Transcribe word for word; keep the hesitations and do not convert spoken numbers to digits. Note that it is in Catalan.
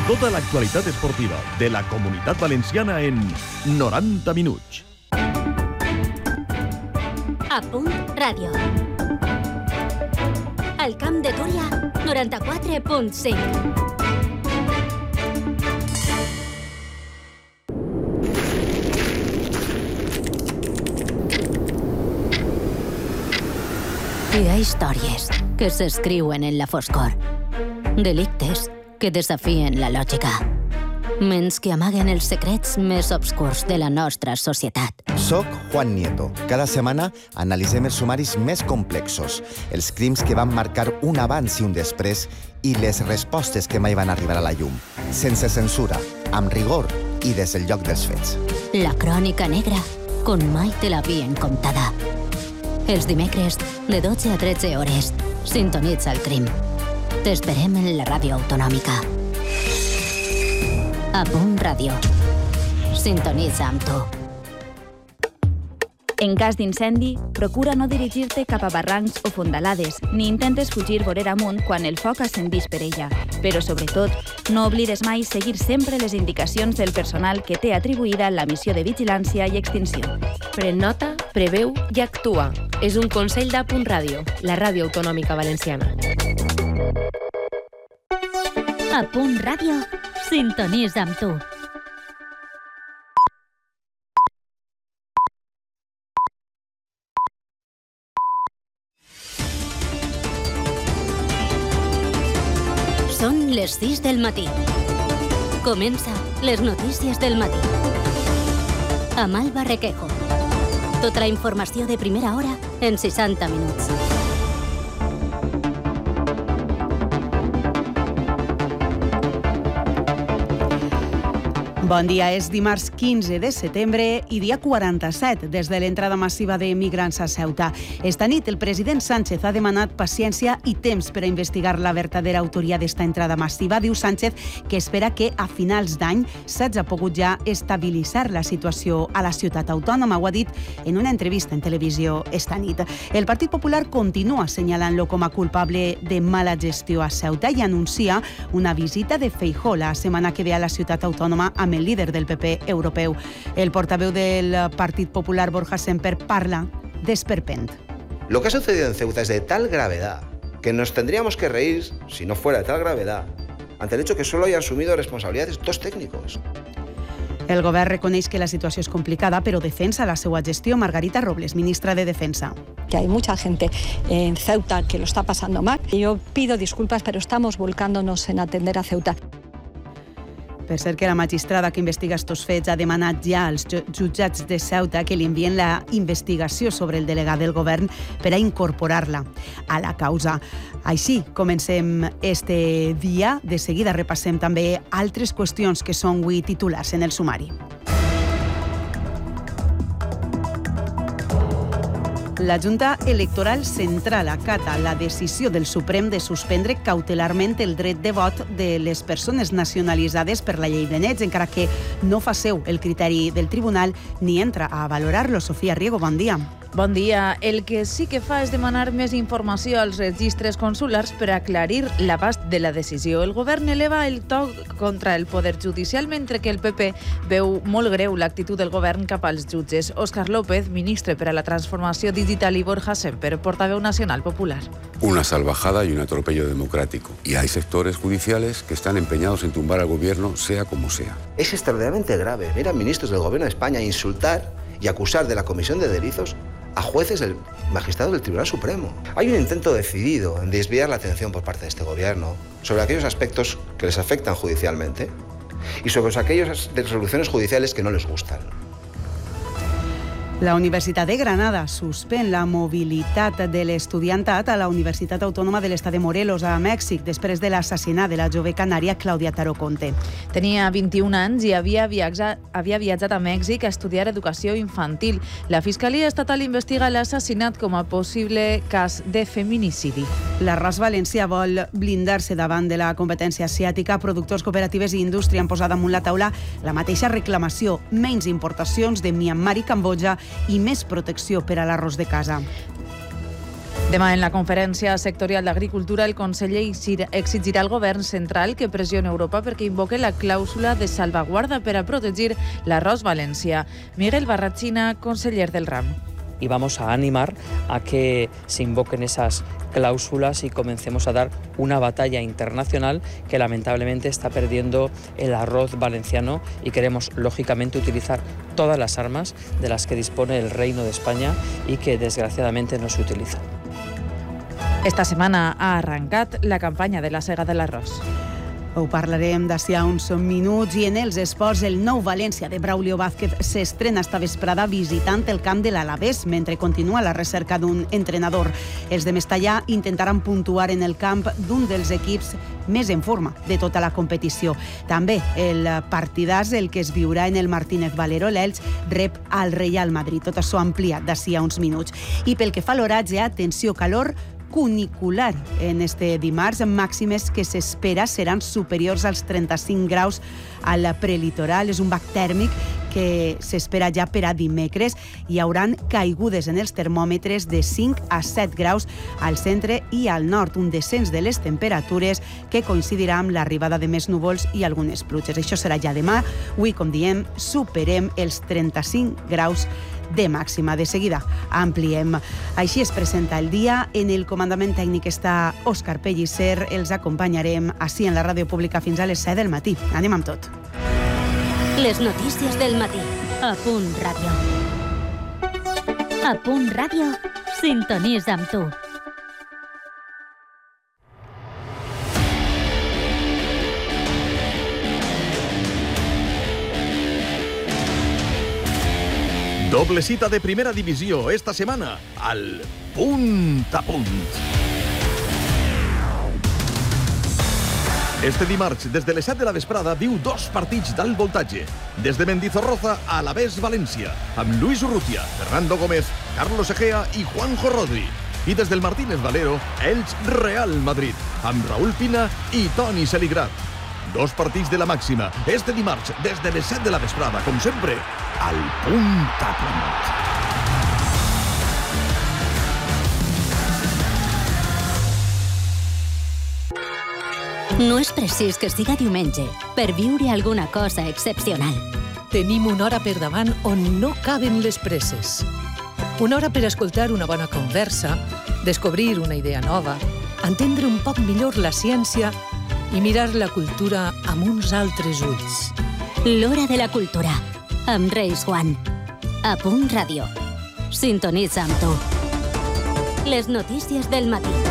Tota l'actualitat esportiva de la Comunitat Valenciana en noranta minuts. A Punt Ràdio. Al Camp de Túria, noranta-quatre punt cinc. Hi ha històries que s'escriuen en la foscor. Delictes que desafien la lògica. Ments que amaguen els secrets més obscurs de la nostra societat. Soc Juan Nieto. Cada setmana analitzem els sumaris més complexos, els crims que van marcar un abans i un després i les respostes que mai van arribar a la llum. Sense censura, amb rigor i des del lloc dels fets. La crònica negra, com mai te l'havien contada. Els dimecres, de dotze a tretze hores, sintonitza el crim. T'esperem en la ràdio autonòmica. A Punt Ràdio. Sintonitza amb tu. En cas d'incendi, procura no dirigir-te cap a barrancs o fondalades, ni intentes fugir vorera amunt quan el foc ascendís per ella. Però, sobretot, no oblides mai seguir sempre les indicacions del personal que té atribuïda la missió de vigilància i extinció. Pren nota, preveu i actua. És un consell d'A Punt Ràdio, la ràdio autonòmica valenciana. A Punt Ràdio, sintonitza amb tu. Són les sis del matí. Comença les notícies del matí. Amb Alba Requejo. Tota la informació de primera hora en seixanta minuts. Bon dia, és dimarts quinze de setembre i dia quaranta-set des de l'entrada massiva de migrants a Ceuta. Esta nit el president Sánchez ha demanat paciència i temps per a investigar la verdadera autoria d'esta entrada massiva. Diu Sánchez que espera que a finals d'any s'hagi pogut ja estabilitzar la situació a la ciutat autònoma. Ho ha dit en una entrevista en televisió esta nit. El Partit Popular continua assenyalant-lo com a culpable de mala gestió a Ceuta i anuncia una visita de Feijóo la setmana que ve a la ciutat autònoma amb el líder del P P europeu. El portaveu del Partit Popular, Borja Semper, parla d'esperpent. Lo que ha sucedido en Ceuta es de tal gravedad que nos tendríamos que reír, si no fuera de tal gravedad, ante el hecho que solo hayan asumido responsabilidades dos técnicos. El govern reconeix que la situació és complicada, però defensa la seva gestió. Margarita Robles, ministra de Defensa. Que hay mucha gente en Ceuta que lo está pasando mal. Yo pido disculpas, pero estamos volcándonos en atender a Ceuta. Per cert que la magistrada que investiga estos fets ha demanat ja als jutjats de Ceuta que li envien la investigació sobre el delegat del govern per a incorporar-la a la causa. Així comencem este dia. De seguida repassem també altres qüestions que són avui titulars en el sumari. La Junta Electoral Central acata la decisió del Suprem de suspendre cautelarment el dret de vot de les persones nacionalitzades per la llei de nets, encara que no fa seu el criteri del tribunal ni entra a valorar-lo. Sofia Riego, bon dia. Bon dia. El que sí que fa és demanar més informació als registres consulars per aclarir l'abast de la decisió. El govern eleva el to contra el poder judicial, mentre que el P P veu molt greu l'actitud del govern cap als jutges. Óscar López, ministre per a la Transformació Digital, y Borja Semper, portaveu nacional popular. Una salvajada y un atropello democrático. Y hay sectores judiciales que están empeñados en tumbar al gobierno, sea como sea. Es extraordinariamente grave ver a ministros del gobierno de España insultar y acusar de la comisión de delitos a jueces del magistrado del Tribunal Supremo. Hay un intento decidido en desviar la atención por parte de este gobierno sobre aquellos aspectos que les afectan judicialmente y sobre aquellas resoluciones judiciales que no les gustan. La Universitat de Granada suspèn la mobilitat de l'estudiantat a la Universitat Autònoma de l'Estat de Morelos, a Mèxic, després de l'assassinat de la jove canària Clàudia Taro Conte. Tenia vint-i-un anys i havia viatjat, havia viatjat a Mèxic a estudiar educació infantil. La Fiscalia Estatal investiga l'assassinat com a possible cas de feminicidi. La R A S València vol blindar-se davant de la competència asiàtica. Productors, cooperatives i indústria han posat damunt la taula la mateixa reclamació: menys importacions de Myanmar i Cambodja i més protecció per a l'arròs de casa. Demà, en la conferència sectorial d'Agricultura, el conseller exigirà al govern central que pressioni Europa perquè invoque la clàusula de salvaguarda per a protegir l'arròs valencià. Miguel Barrachina, conseller del RAM. Y vamos a animar a que se invoquen esas cláusulas y comencemos a dar una batalla internacional que lamentablemente está perdiendo el arroz valenciano, y queremos lógicamente utilizar todas las armas de las que dispone el Reino de España y que desgraciadamente no se utilizan. Esta setmana ha arrencat la campanya de la sega de l'arròs. Ho parlarem d'ací a uns minuts. I en els esports, el nou València de Braulio Vázquez s'estrena esta vesprada visitant el camp de l'Alavés mentre continua la recerca d'un entrenador. Els de Mestallà intentaran puntuar en el camp d'un dels equips més en forma de tota la competició. També el partidàs, el que es viurà en el Martínez Valero, l'Elx rep al Real Madrid. Tot això ampliat d'ací a uns minuts. I pel que fa a l'oratge, atenció, calor cunicular en este dimarts, màximes que s'espera seran superiors als trenta-cinc graus al prelitoral. És un bac tèrmic que s'espera ja per a dimecres. Hi hauran caigudes en els termòmetres de cinc a set graus al centre i al nord, un descens de les temperatures que coincidirà amb l'arribada de més núvols i algunes pluges. Això serà ja demà. Avui, com diem, superem els trenta-cinc graus de màxima. De seguida ampliem. Així es presenta el dia. En el comandament tècnic està Òscar Pellicer. Els acompanyarem ací en la ràdio pública fins a les set del matí. Anem amb tot. Les notícies del matí. A Punt Ràdio. A Punt Ràdio, sintonitza amb tu. Doble cita de primera divisió esta semana al Punt a Punt. Este dimarts, des de les set de la vesprada, viu dos partits d'alt voltatge. Des de Mendizorroza a l'Alavés València, amb Luis Urrutia, Fernando Gómez, Carlos Egea i Juanjo Rodri. I des del Martínez Valero, Elx Real Madrid, amb Raúl Pina i Toni Seligrat. Dos partits de la màxima, este dimarts, des de les set de la vesprada, com sempre, al Punt a Punt. No és precís que siga diumenge per viure alguna cosa excepcional. Tenim una hora per davant on no caben les presses. Una hora per escoltar una bona conversa, descobrir una idea nova, entendre un poc millor la ciència i mirar la cultura amb uns altres ulls. L'Hora de la Cultura, amb Reis Juan. A Punt Ràdio. Sintonitza amb tu. Les notícies del matí.